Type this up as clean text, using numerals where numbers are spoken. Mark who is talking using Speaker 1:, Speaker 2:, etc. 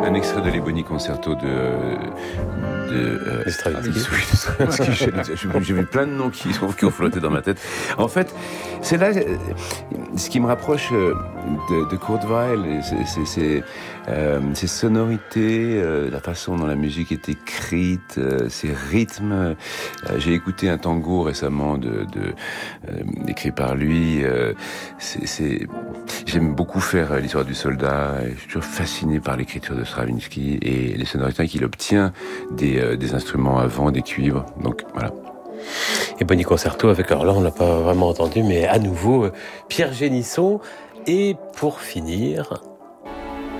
Speaker 1: Un extrait de Les Boni Concerto de
Speaker 2: Stravinsky.
Speaker 1: J'ai vu plein de noms qui ont flotté dans ma tête. En fait, c'est là ce qui me rapproche de Kurt Weill, ces sonorités, la façon dont la musique est écrite, ces rythmes. J'ai écouté un tango récemment écrit par lui. J'aime beaucoup faire l'histoire du soldat. Et je suis toujours fasciné par l'écriture de Stravinsky et les sonorités qu'il obtient des instruments à vent, des cuivres. Donc voilà.
Speaker 2: Et Boni Concerto avec, alors là on l'a pas vraiment entendu, mais à nouveau Pierre Génisson. Et pour finir,